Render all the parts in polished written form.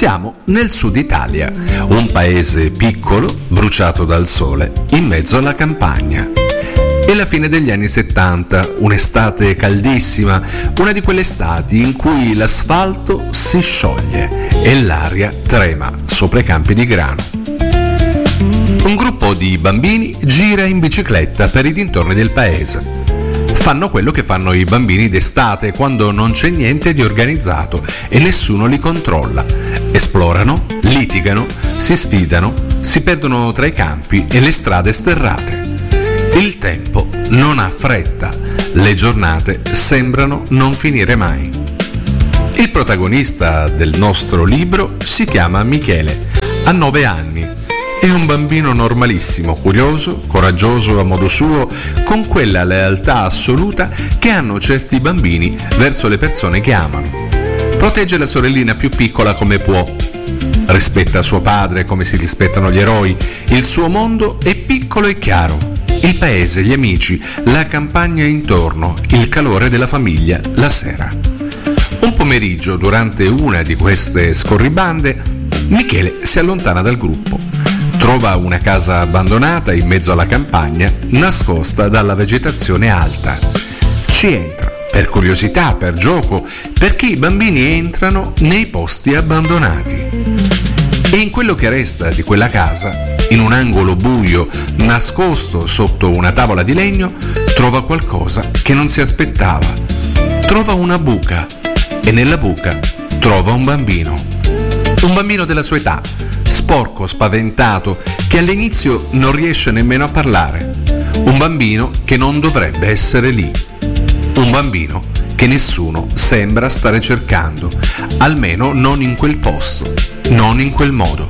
Siamo nel sud Italia, un paese piccolo, bruciato dal sole, in mezzo alla campagna. È la fine degli anni 70, un'estate caldissima, una di quelle estati in cui l'asfalto si scioglie e l'aria trema sopra i campi di grano. Un gruppo di bambini gira in bicicletta per i dintorni del paese. Fanno quello che fanno i bambini d'estate quando non c'è niente di organizzato e nessuno li controlla. Esplorano, litigano, si sfidano, si perdono tra i campi e le strade sterrate. Il tempo non ha fretta, le giornate sembrano non finire mai. Il protagonista del nostro libro si chiama Michele, ha 9 anni. È un bambino normalissimo, curioso, coraggioso a modo suo, con quella lealtà assoluta che hanno certi bambini verso le persone che amano. Protegge la sorellina più piccola come può. Rispetta suo padre come si rispettano gli eroi. Il suo mondo è piccolo e chiaro. Il paese, gli amici, la campagna intorno, il calore della famiglia la sera. Un pomeriggio, durante una di queste scorribande, Michele si allontana dal gruppo. Trova una casa abbandonata in mezzo alla campagna, nascosta dalla vegetazione alta. Ci entra, per curiosità, per gioco, perché i bambini entrano nei posti abbandonati. E in quello che resta di quella casa, in un angolo buio, nascosto sotto una tavola di legno, trova qualcosa che non si aspettava. Trova una buca e nella buca trova un bambino. Un bambino della sua età, sporco, spaventato, che all'inizio non riesce nemmeno a parlare. Un bambino che non dovrebbe essere lì. Un bambino che nessuno sembra stare cercando, almeno non in quel posto, non in quel modo.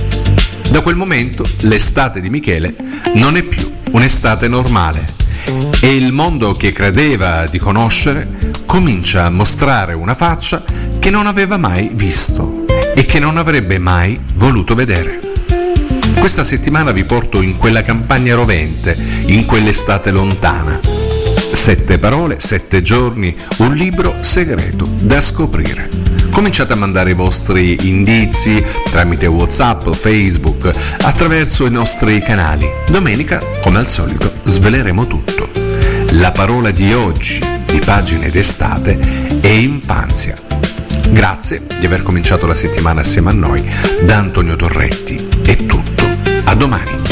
Da quel momento l'estate di Michele non è più un'estate normale e il mondo che credeva di conoscere comincia a mostrare una faccia che non aveva mai visto e che non avrebbe mai voluto vedere. Questa settimana vi porto in quella campagna rovente, in quell'estate lontana. 7 parole, 7 giorni, un libro segreto da scoprire. Cominciate a mandare i vostri indizi tramite WhatsApp o Facebook, attraverso i nostri canali. Domenica, come al solito, sveleremo tutto. La parola di oggi, di Pagine d'estate, è infanzia. Grazie di aver cominciato la settimana assieme a noi. Da Antonio Torretti è tutto. A domani.